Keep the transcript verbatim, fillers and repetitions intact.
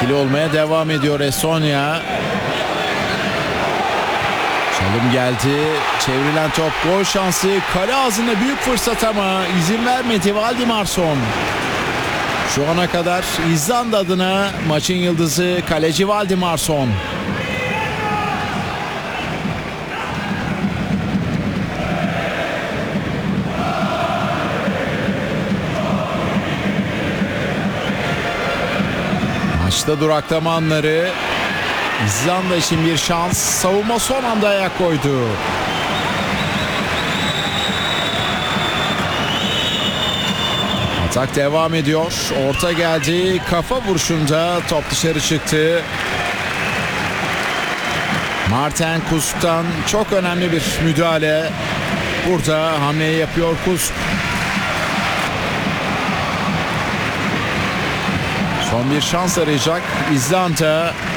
Etkili olmaya devam ediyor Estonya. Çalım geldi. Çevrilen top, gol şansı. Kale ağzında büyük fırsat ama izin vermedi Valdimarsson. Şu ana kadar İzlanda adına maçın yıldızı kaleci Valdimarsson. Maçta duraklama anları. İzlanda için bir şans. Savunma son anda ayak koydu. Atak devam ediyor. Orta geldi. Kafa vuruşunda top dışarı çıktı. Martin Kusk'tan çok önemli bir müdahale. Burada hamleyi yapıyor Kusk. Son bir şans arayacak İzlanda.